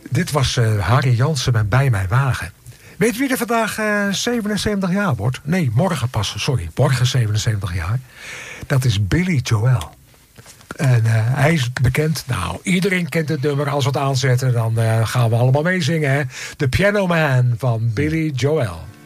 Dit was Harry Jansen met Bij Mijn Wagen. Weet wie er vandaag 77 jaar wordt? Nee, morgen pas, sorry. Morgen 77 jaar. Dat is Billy Joel. En hij is bekend. Nou, iedereen kent het nummer. Als we het aanzetten, dan gaan we allemaal meezingen. Hè? The Piano Man van Billy Joel.